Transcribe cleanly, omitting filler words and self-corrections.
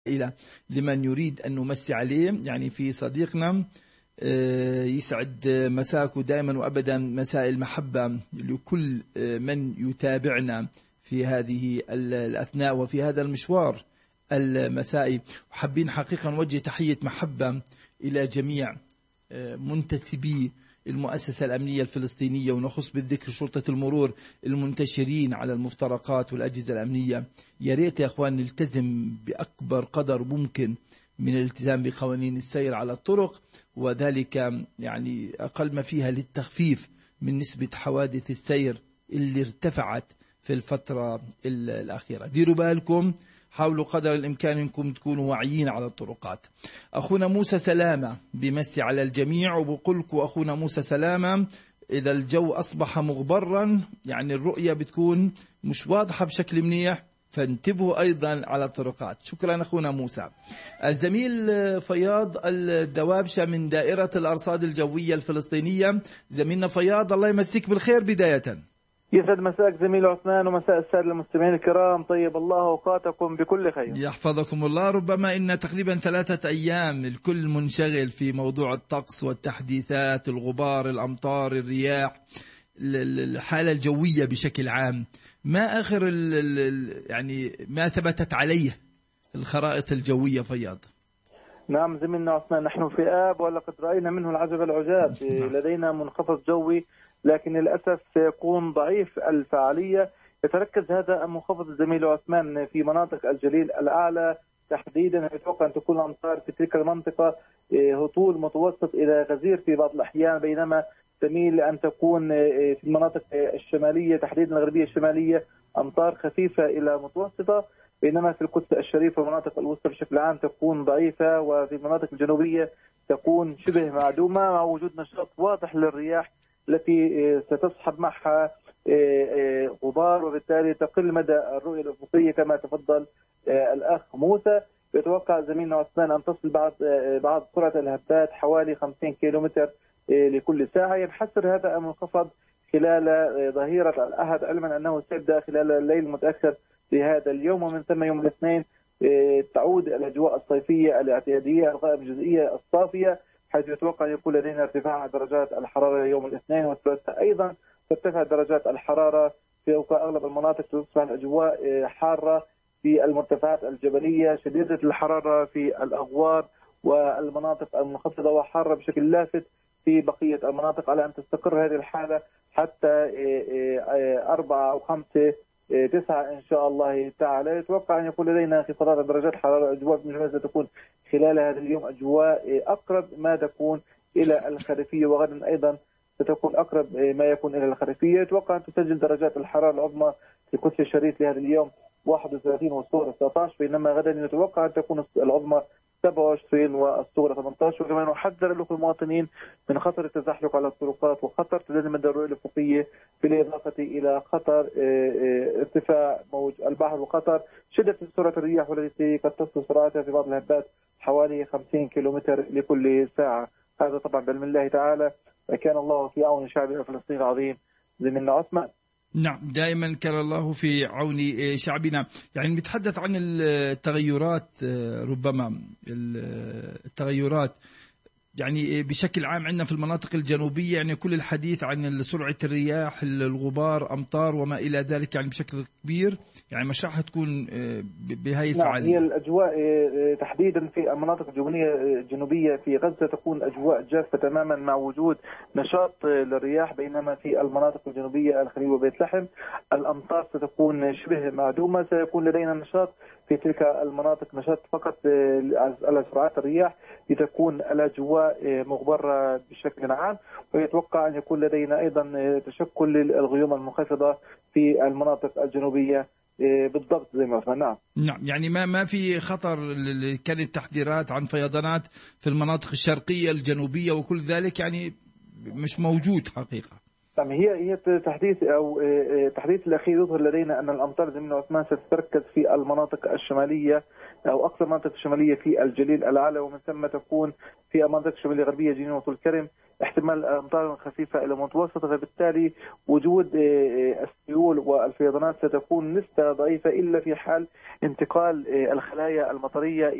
إلى لمن يريد أن نمسي عليه. يعني في صديقنا يسعد مساكه دائما وأبدا، مساء المحبة لكل من يتابعنا في هذه الأثناء وفي هذا المشوار المسائي. وحابين حقيقة نوجه تحية محبة إلى جميع منتسبي المؤسسة الأمنية الفلسطينية، ونخص بالذكر شرطة المرور المنتشرين على المفترقات والأجهزة الأمنية. يا ريت يا أخوان نلتزم بأكبر قدر ممكن من الالتزام بقوانين السير على الطرق، وذلك يعني أقل ما فيها للتخفيف من نسبة حوادث السير اللي ارتفعت في الفترة الأخيرة. ديروا بالكم، حاولوا قدر الإمكان أنكم تكونوا واعيين على الطرقات. أخونا موسى سلامة بمسي على الجميع، وبقولكم أخونا موسى سلامة إذا الجو أصبح مغبرا يعني الرؤية بتكون مش واضحة بشكل منيح، فانتبهوا أيضا على الطرقات. شكرا أخونا موسى. الزميل فياض الدوابشة من دائرة الأرصاد الجوية الفلسطينية، زميلنا فياض الله يمسيك بالخير بداية. يسعد مساك زميل عثمان ومساء السادة المستمعين الكرام، طيب الله أوقاتكم بكل خير. يحفظكم الله. ربما إن تقريبا 3 أيام الكل منشغل في موضوع الطقس والتحديثات، الغبار، الأمطار، الرياح، الحالة الجوية بشكل عام. ما آخر يعني ما ثبتت عليه الخرائط الجوية فياض؟ نعم زميلنا عثمان، نحن في آب ولقد رأينا منه العجب العجاب. لدينا منخفض جوي لكن للأسف سيكون ضعيف الفعالية. يتركز هذا المنخفض الزميل عثمان في مناطق الجليل الأعلى تحديدا. يتوقع أن تكون الأمطار في تلك المنطقة هطول متوسط إلى غزير في بعض الأحيان، بينما تميل لأن تكون في المناطق الشمالية تحديدا الغربية الشمالية أمطار خفيفة إلى متوسطة، بينما في القدس الشريف والمناطق الوسطى بشكل عام تكون ضعيفة، وفي المناطق الجنوبية تكون شبه معدومة مع وجود نشاط واضح للرياح التي ستصحب معها غبار، وبالتالي تقل مدى الرؤية الأفقية كما تفضل الأخ موسى. يتوقع زميلنا عثمان أن تصل بعض سرعة الهبات حوالي 50 كيلومتر لكل ساعة. ينحسر هذا المنخفض خلال ظهيرة الأحد، علما أنه سيبدأ خلال الليل المتأخر لهذا اليوم، ومن ثم يوم الاثنين تعود الأجواء الصيفية الاعتيادية الغائم الجزئية الصافية، حيث يتوقع أن يكون لدينا ارتفاع درجات الحرارة يوم الاثنين والثلاثاء. أيضا ترتفع درجات الحرارة في أغلب المناطق، تصبح الأجواء حارة في المرتفعات الجبلية، شديدة الحرارة في الأغوار والمناطق المنخفضة، وحارة بشكل لافت في بقية المناطق، على أن تستقر هذه الحالة حتى 4 أو 5 9 إن شاء الله تعالى. يتوقع أن يكون لدينا انخفاضات درجات الحرارة. الأجواء بالمجمل ستكون خلال هذا اليوم أجواء أقرب ما تكون إلى الخريفية، وغدا أيضا ستكون أقرب ما يكون إلى الخريفية. يتوقع أن تسجل درجات الحرارة العظمى في القدس الشريف لهذا اليوم 31 والصغرى 19، بينما غدا يتوقع أن تكون العظمى 27 والصغرى 18. وكما نحذر الأخوة المواطنين من خطر التزحلق على الطرقات وخطر تدني مدى الرؤية الأفقية، بالإضافة إلى خطر ارتفاع موج البحر وخطر شدة سرعة الرياح والتي قد تصل سرعتها في بعض الهبات حوالي 50 كيلومتر لكل ساعة. هذا طبعا بعلم الله تعالى، وكان الله في عون شعبنا فلسطين العظيم زميلنا عثمان. نعم، دائما كان الله في عون شعبنا. يعني نتحدث عن التغيرات، ربما التغيرات يعني بشكل عام عندنا في المناطق الجنوبية، يعني كل الحديث عن سرعة الرياح، الغبار، أمطار وما إلى ذلك، يعني بشكل كبير يعني مش راح تكون بهاي الفعالية. هي الأجواء تحديدا في المناطق الجنوبية في غزة تكون أجواء جافة تماما مع وجود نشاط للرياح، بينما في المناطق الجنوبية الخليل وبيت لحم الأمطار ستكون شبه معدومة. سيكون لدينا نشاط في تلك المناطق، نشاط فقط على سرعات الرياح لتكون الأجواء مغبرة بشكل عام. ويتوقع أن يكون لدينا أيضا تشكل الغيوم المنخفضة في المناطق الجنوبية بالضبط زي ما قلنا. نعم، يعني ما في خطر. كانت تحذيرات عن فيضانات في المناطق الشرقية الجنوبية وكل ذلك يعني مش موجود حقيقة. هي تحديث الأخير يظهر لدينا أن الأمطار زميلنا عثمان ستتركز في المناطق الشمالية أو أقصى المناطق الشمالية في الجليل الأعلى، ومن ثم تكون في المناطق الشمالية الغربية جنين وطول كرم احتمال أمطار خفيفة إلى متوسطة، فبالتالي وجود السيول والفيضانات ستكون نسبة ضعيفة إلا في حال انتقال الخلايا المطرية